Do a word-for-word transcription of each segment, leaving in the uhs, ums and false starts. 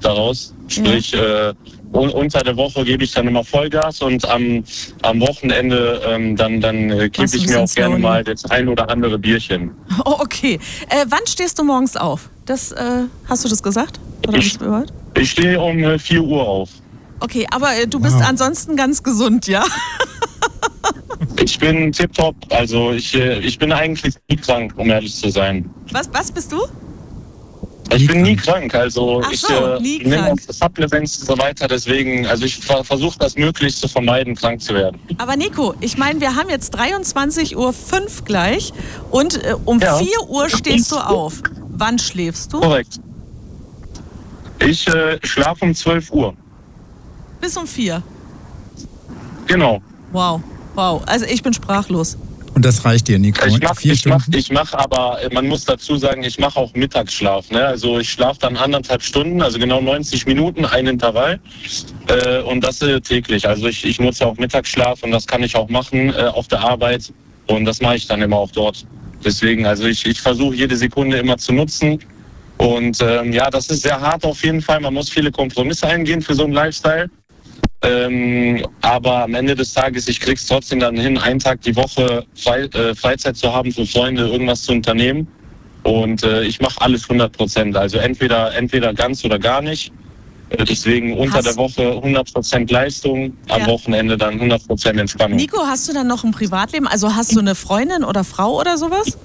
daraus. Sprich, ja. äh, un- unter der Woche gebe ich dann immer Vollgas und am, am Wochenende ähm, dann, dann äh, kippe ich mir auch gerne mal das ein oder andere Bierchen. Oh, okay. Äh, wann stehst du morgens auf? Das, äh, hast du das gesagt? Oder ich, gehört? Ich stehe um äh, vier Uhr auf. Okay, aber äh, du bist wow. ansonsten ganz gesund, ja? Ich bin tipptopp, also ich, äh, ich bin eigentlich nie krank, um ehrlich zu sein. Was, was bist du? Ich bin nie krank, also Ach ich so, äh, nie nehme krank. Supplements und so weiter, deswegen, also ich ver- versuche das möglichst zu vermeiden, krank zu werden. Aber Nico, ich meine, wir haben jetzt dreiundzwanzig Uhr fünf gleich und äh, um Ja. vier Uhr stehst du auf. Wann schläfst du? Korrekt. Ich äh, schlafe um zwölf Uhr. Bis um vier? Genau. Wow, wow, also ich bin sprachlos. Und das reicht dir, Nico? Ich mache Vier ich mach, Stunden? ich mach aber, man muss dazu sagen, ich mache auch Mittagsschlaf. Ne? Also ich schlafe dann anderthalb Stunden, also genau neunzig Minuten, ein Intervall. Äh, und das äh, täglich. Also ich, ich nutze auch Mittagsschlaf und das kann ich auch machen äh, auf der Arbeit. Und das mache ich dann immer auch dort. Deswegen, also ich, ich versuche jede Sekunde immer zu nutzen. Und ähm, ja, das ist sehr hart auf jeden Fall. Man muss viele Kompromisse eingehen für so einen Lifestyle. Ähm, aber am Ende des Tages, ich krieg's trotzdem dann hin, einen Tag die Woche Fre- äh, Freizeit zu haben, für Freunde irgendwas zu unternehmen. Und äh, ich mache alles hundert Prozent. Also entweder, entweder ganz oder gar nicht. Äh, deswegen unter Hast- der Woche hundert Prozent Leistung, am Ja. Wochenende dann hundert Prozent Entspannung. Nico, hast du dann noch ein Privatleben? Also hast du eine Freundin oder Frau oder sowas?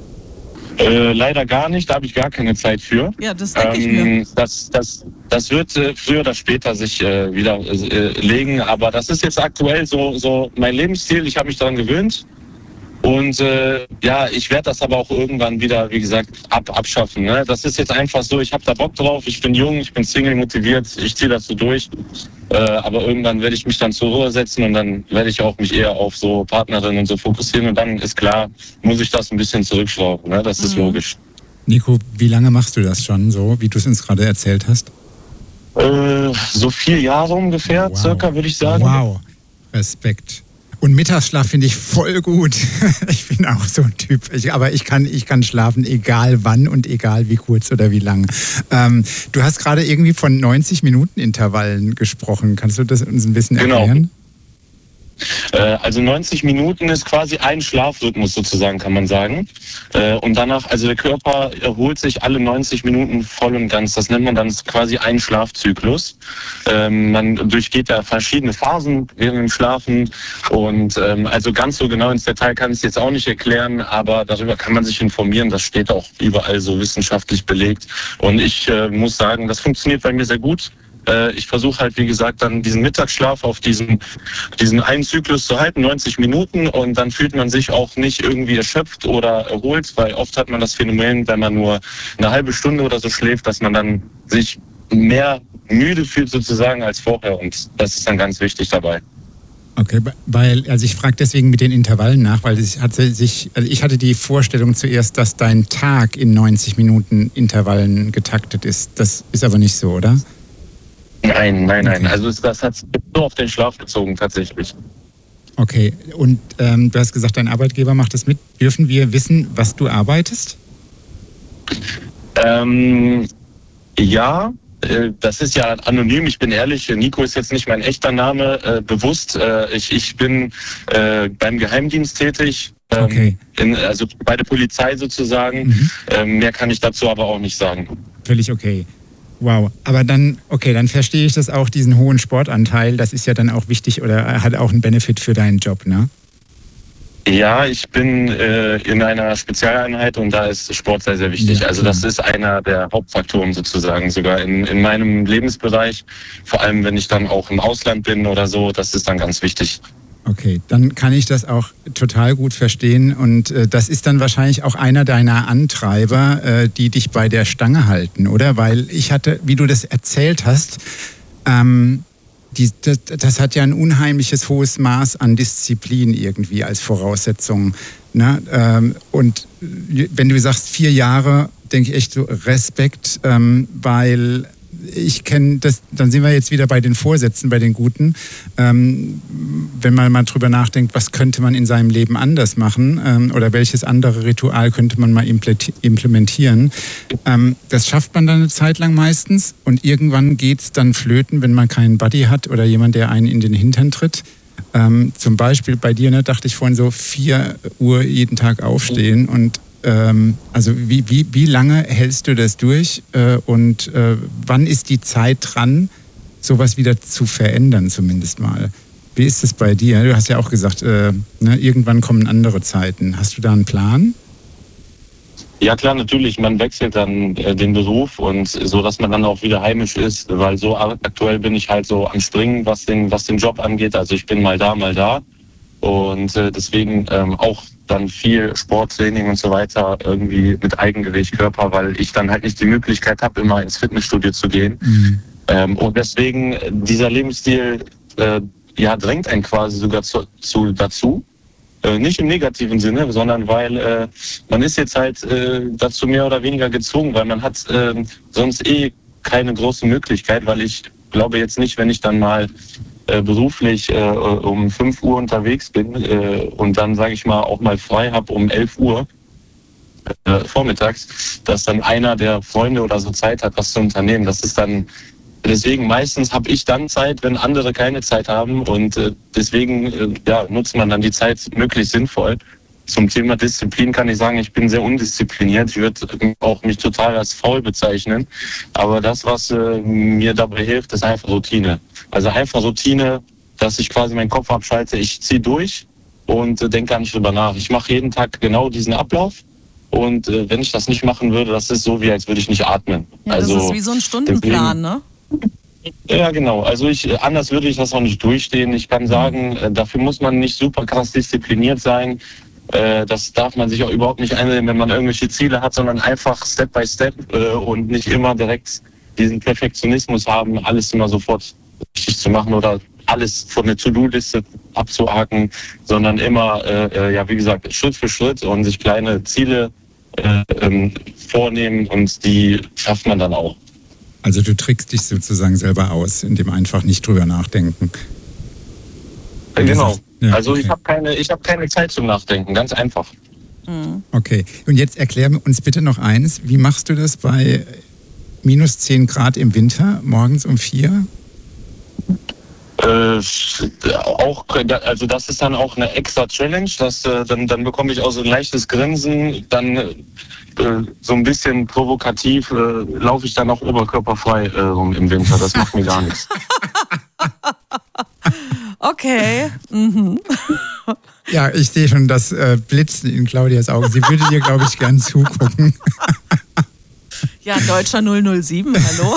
Äh, leider gar nicht, da habe ich gar keine Zeit für. Ja, das denke ich mir. Ähm, das, das, das wird äh, früher oder später sich äh, wieder äh, legen, aber das ist jetzt aktuell so, so mein Lebensstil. Ich habe mich daran gewöhnt und äh, ja, ich werde das aber auch irgendwann wieder, wie gesagt, ab, abschaffen. Ne? Das ist jetzt einfach so, ich habe da Bock drauf, ich bin jung, ich bin Single motiviert, ich ziehe das so durch. Äh, aber irgendwann werde ich mich dann zur Ruhe setzen und dann werde ich auch mich eher auf so Partnerinnen und so fokussieren und dann ist klar, muss ich das ein bisschen zurückschrauben. Ne? Das ist Mhm. logisch. Nico, wie lange machst du das schon so, wie du es uns gerade erzählt hast? Äh, so vier Jahre ungefähr, Wow. circa, würde ich sagen. Wow, Respekt. Und Mittagsschlaf finde ich voll gut. Ich bin auch so ein Typ. Ich, aber ich kann, ich kann schlafen, egal wann und egal wie kurz oder wie lang. Ähm, du hast gerade irgendwie von neunzig Minuten Intervallen gesprochen. Kannst du das uns ein bisschen Genau. erklären? Äh, also neunzig Minuten ist quasi ein Schlafrhythmus sozusagen, kann man sagen. Äh, und danach, also der Körper erholt sich alle neunzig Minuten voll und ganz. Das nennt man dann quasi einen Schlafzyklus. Ähm, man durchgeht da verschiedene Phasen während dem Schlafen. Und ähm, also ganz so genau ins Detail kann ich es jetzt auch nicht erklären, aber darüber kann man sich informieren. Das steht auch überall so wissenschaftlich belegt. Und ich äh, muss sagen, das funktioniert bei mir sehr gut. Ich versuche halt, wie gesagt, dann diesen Mittagsschlaf auf diesen, diesen einen Zyklus zu halten, neunzig Minuten, und dann fühlt man sich auch nicht irgendwie erschöpft oder erholt, weil oft hat man das Phänomen, wenn man nur eine halbe Stunde oder so schläft, dass man dann sich mehr müde fühlt sozusagen als vorher, und das ist dann ganz wichtig dabei. Okay, weil, also ich frage deswegen mit den Intervallen nach, weil ich hatte sich, also ich hatte die Vorstellung zuerst, dass dein Tag in neunzig Minuten Intervallen getaktet ist. Das ist aber nicht so, oder? Nein, nein, nein. Okay. Also das hat nur auf den Schlaf bezogen tatsächlich. Okay, und ähm, du hast gesagt, dein Arbeitgeber macht das mit. Dürfen wir wissen, was du arbeitest? Ähm, ja, äh, das ist ja anonym, ich bin ehrlich, Nico ist jetzt nicht mein echter Name, äh, bewusst. Äh, ich, ich bin äh, beim Geheimdienst tätig, ähm, Okay. in, also bei der Polizei sozusagen. Mhm. Ähm, mehr kann ich dazu aber auch nicht sagen. Völlig okay. Wow, aber dann, okay, dann verstehe ich das auch, diesen hohen Sportanteil, das ist ja dann auch wichtig oder hat auch einen Benefit für deinen Job, ne? Ja, ich bin äh, in einer Spezialeinheit und da ist Sport sehr, sehr wichtig. Ja, also klar. das ist einer der Hauptfaktoren sozusagen, sogar in, in meinem Lebensbereich. Vor allem, wenn ich dann auch im Ausland bin oder so, das ist dann ganz wichtig. Okay, dann kann ich das auch total gut verstehen und äh, das ist dann wahrscheinlich auch einer deiner Antreiber, äh, die dich bei der Stange halten, oder? Weil ich hatte, wie du das erzählt hast, ähm, die, das, das hat ja ein unheimliches hohes Maß an Disziplin irgendwie als Voraussetzung. Ne? Ähm, und wenn du sagst vier Jahre, denke ich echt so Respekt, ähm, weil ich kenne das, dann sind wir jetzt wieder bei den Vorsätzen, bei den Guten. Ähm, wenn man mal drüber nachdenkt, was könnte man in seinem Leben anders machen ähm, oder welches andere Ritual könnte man mal implementieren. Ähm, das schafft man dann eine Zeit lang meistens und irgendwann geht es dann flöten, wenn man keinen Buddy hat oder jemand, der einen in den Hintern tritt. Ähm, zum Beispiel bei dir, ne, dachte ich vorhin so, vier Uhr jeden Tag aufstehen und ähm, also wie, wie, wie lange hältst du das durch äh, und äh, wann ist die Zeit dran, sowas wieder zu verändern zumindest mal? Wie ist es bei dir? Du hast ja auch gesagt, äh, ne, irgendwann kommen andere Zeiten. Hast du da einen Plan? Ja klar, natürlich, man wechselt dann äh, den Beruf und so, dass man dann auch wieder heimisch ist, weil so aktuell bin ich halt so am Springen, was den, was den Job angeht. Also ich bin mal da, mal da und äh, deswegen ähm, auch dann viel Sporttraining und so weiter irgendwie mit Eigengewicht, Körper, weil ich dann halt nicht die Möglichkeit habe, immer ins Fitnessstudio zu gehen. Mhm. Ähm, und deswegen dieser Lebensstil äh, ja drängt einen quasi sogar zu, zu dazu. Äh, nicht im negativen Sinne, sondern weil äh, man ist jetzt halt äh, dazu mehr oder weniger gezwungen, weil man hat äh, sonst eh keine große Möglichkeit, weil ich glaube jetzt nicht, wenn ich dann mal äh, beruflich äh, um fünf Uhr unterwegs bin äh, und dann, sage ich mal, auch mal frei habe um elf Uhr äh, vormittags, dass dann einer der Freunde oder so Zeit hat, was zu unternehmen. Das ist dann Deswegen meistens habe ich dann Zeit, wenn andere keine Zeit haben und äh, deswegen äh, ja, nutzt man dann die Zeit möglichst sinnvoll. Zum Thema Disziplin kann ich sagen, ich bin sehr undiszipliniert. Ich würde auch mich total als faul bezeichnen. Aber das, was äh, mir dabei hilft, ist einfach Routine. Also einfach Routine, dass ich quasi meinen Kopf abschalte. Ich ziehe durch und äh, denke gar nicht drüber nach. Ich mache jeden Tag genau diesen Ablauf. Und äh, wenn ich das nicht machen würde, das ist so, wie als würde ich nicht atmen. Ja, das also, ist wie so ein Stundenplan, deswegen, ne? Ja, genau. Also ich, anders würde ich das auch nicht durchstehen. Ich kann sagen, dafür muss man nicht super krass diszipliniert sein. Das darf man sich auch überhaupt nicht einnehmen, wenn man irgendwelche Ziele hat, sondern einfach Step by Step und nicht immer direkt diesen Perfektionismus haben, alles immer sofort richtig zu machen oder alles von der To-Do-Liste abzuhaken, sondern immer, äh, ja, wie gesagt, Schritt für Schritt und sich kleine Ziele äh, ähm, vornehmen und die schafft man dann auch. Also du trickst dich sozusagen selber aus, indem einfach nicht drüber nachdenken. Ja, genau. Ja, also okay. ich habe keine, ich hab keine Zeit zum Nachdenken, ganz einfach. Okay, und jetzt erklär uns bitte noch eins. Wie machst du das bei minus zehn Grad im Winter, morgens um vier? Äh, auch, also das ist dann auch eine extra Challenge. Das, äh, dann, dann bekomme ich auch so ein leichtes Grinsen. Dann äh, so ein bisschen provokativ äh, laufe ich dann auch oberkörperfrei äh, rum im Winter. Das macht mir gar nichts. Okay. Mhm. Ja, ich sehe schon das äh, Blitzen in Claudias Augen. Sie würde dir, glaube ich, gern zugucken. Ja, Deutscher null null sieben, hallo.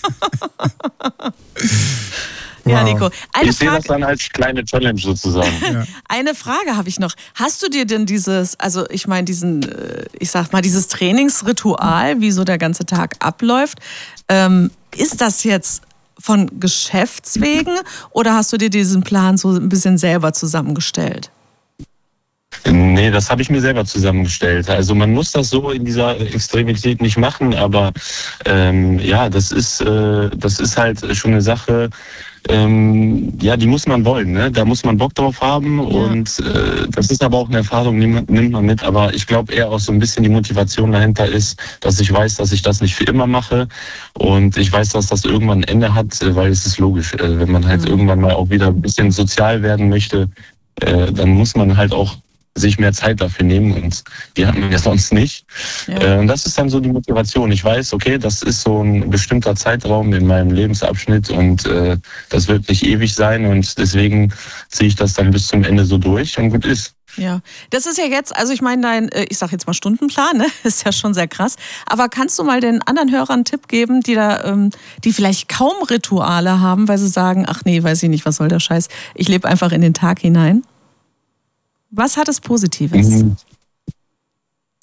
Ja, wow. Nico. Eine ich sehe das dann als kleine Challenge sozusagen. Ja. Eine Frage habe ich noch. Hast du dir denn dieses, also ich meine diesen, ich sag mal, dieses Trainingsritual, wie so der ganze Tag abläuft, ähm, ist das jetzt von Geschäftswegen oder hast du dir diesen Plan so ein bisschen selber zusammengestellt? Nee, das habe ich mir selber zusammengestellt. Also man muss das so in dieser Extremität nicht machen, aber ähm, ja, das ist, äh, das ist halt schon eine Sache, ähm, ja, die muss man wollen, ne? Da muss man Bock drauf haben ja. und äh, das ist aber auch eine Erfahrung, die man, nimmt man mit, aber ich glaube eher auch so ein bisschen die Motivation dahinter ist, dass ich weiß, dass ich das nicht für immer mache und ich weiß, dass das irgendwann ein Ende hat, weil es ist logisch, äh, wenn man halt mhm. irgendwann mal auch wieder ein bisschen sozial werden möchte, äh, dann muss man halt auch sich mehr Zeit dafür nehmen und die haben wir sonst nicht. Ja. Und das ist dann so die Motivation. Ich weiß, okay, das ist so ein bestimmter Zeitraum in meinem Lebensabschnitt und äh, das wird nicht ewig sein und deswegen ziehe ich das dann bis zum Ende so durch und gut ist. Ja, das ist ja jetzt, also ich meine dein, ich sag jetzt mal Stundenplan, ne? Ist ja schon sehr krass. Aber kannst du mal den anderen Hörern einen Tipp geben, die da, ähm, die vielleicht kaum Rituale haben, weil sie sagen, ach nee, weiß ich nicht, was soll der Scheiß? Ich lebe einfach in den Tag hinein. Was hat es Positives?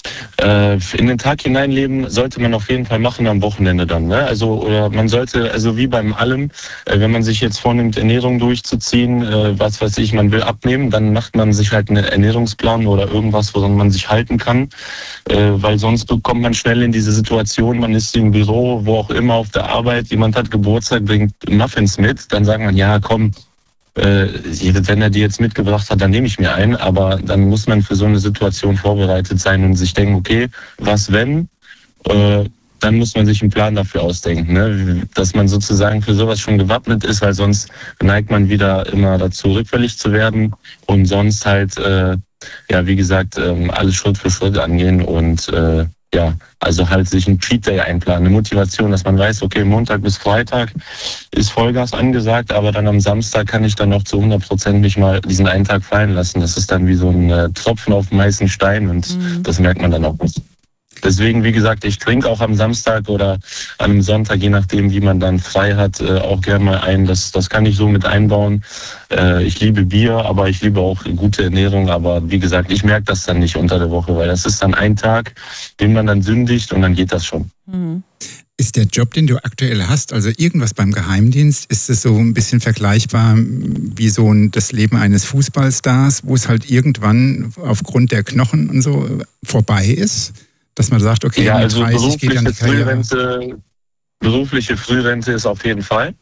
Äh, in den Tag hineinleben sollte man auf jeden Fall machen am Wochenende dann. Ne? Also oder man sollte, also wie beim allem, äh, wenn man sich jetzt vornimmt, Ernährung durchzuziehen, äh, was weiß ich, man will abnehmen, dann macht man sich halt einen Ernährungsplan oder irgendwas, woran man sich halten kann, äh, weil sonst kommt man schnell in diese Situation, man ist im Büro, wo auch immer, auf der Arbeit, jemand hat Geburtstag, bringt Muffins mit, dann sagt man, ja komm, Äh, wenn er die jetzt mitgebracht hat, dann nehme ich mir einen, aber dann muss man für so eine Situation vorbereitet sein und sich denken, okay, was wenn? Äh, dann muss man sich einen Plan dafür ausdenken, ne? Dass man sozusagen für sowas schon gewappnet ist, weil sonst neigt man wieder immer dazu, rückfällig zu werden und sonst halt, äh, ja, wie gesagt, äh, alles Schritt für Schritt angehen und äh, ja, also halt sich einen Cheat Day einplanen, eine Motivation, dass man weiß, okay, Montag bis Freitag ist Vollgas angesagt, aber dann am Samstag kann ich dann noch zu hundert Prozent mich mal diesen einen Tag fallen lassen. Das ist dann wie so ein äh, Tropfen auf dem heißen Stein und mhm. das merkt man dann auch nicht. Deswegen, wie gesagt, ich trinke auch am Samstag oder an einem Sonntag, je nachdem, wie man dann frei hat, äh, auch gerne mal ein. Das, das kann ich so mit einbauen. Äh, ich liebe Bier, aber ich liebe auch gute Ernährung. Aber wie gesagt, ich merke das dann nicht unter der Woche, weil das ist dann ein Tag, den man dann sündigt und dann geht das schon. Mhm. Ist der Job, den du aktuell hast, also irgendwas beim Geheimdienst, ist es so ein bisschen vergleichbar wie so ein, das Leben eines Fußballstars, wo es halt irgendwann aufgrund der Knochen und so vorbei ist? Dass man sagt, okay, ja, also dreißig geht dann die Karriere. Frührente, berufliche Frührente ist auf jeden Fall.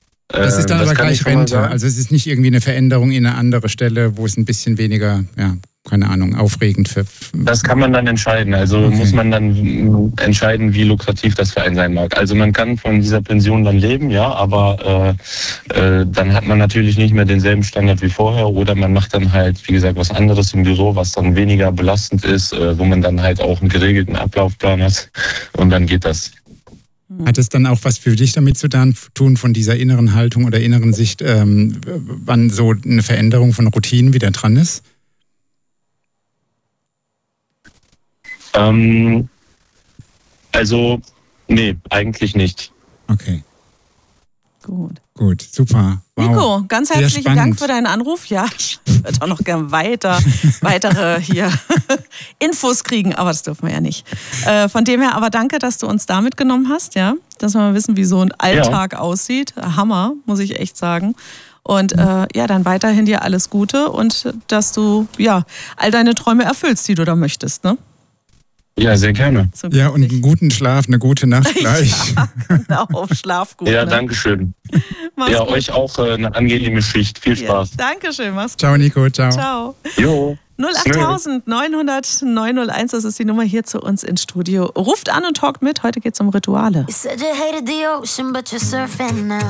Das ist dann das aber gleich Rente. Also es ist nicht irgendwie eine Veränderung in eine andere Stelle, wo es ein bisschen weniger, ja, keine Ahnung, aufregend wird. Das kann man dann entscheiden. Also okay. muss man dann entscheiden, wie lukrativ das für einen sein mag. Also man kann von dieser Pension dann leben, ja, aber äh, äh, dann hat man natürlich nicht mehr denselben Standard wie vorher oder man macht dann halt, wie gesagt, was anderes im Büro, was dann weniger belastend ist, äh, wo man dann halt auch einen geregelten Ablaufplan hat und dann geht das. Hat es dann auch was für dich damit zu tun, von dieser inneren Haltung oder inneren Sicht, ähm, wann so eine Veränderung von Routinen wieder dran ist? Ähm, also, nee, eigentlich nicht. Okay. Gut. Gut, super. Wow. Nico, ganz herzlichen Dank für deinen Anruf. Ja, ich würde auch noch gern weiter, weitere hier Infos kriegen, aber das dürfen wir ja nicht. Äh, von dem her aber danke, dass du uns da mitgenommen hast, ja, dass wir mal wissen, wie so ein Alltag ja. aussieht. Hammer, muss ich echt sagen. Und äh, ja, dann weiterhin dir alles Gute und dass du ja all deine Träume erfüllst, die du da möchtest, ne? Ja, sehr gerne. So ja, und einen guten Schlaf, eine gute Nacht gleich. Ja, genau, schlaf gut. Ja, ne? danke schön. Mach's ja, gut. Euch auch äh, eine angenehme Schicht. Viel Spaß. Ja, Dankeschön, mach's gut. Ciao, Nico, ciao. Ciao. Jo. null acht neun null null neun null eins, das ist die Nummer hier zu uns ins Studio. Ruft an und talkt mit, heute geht's um Rituale.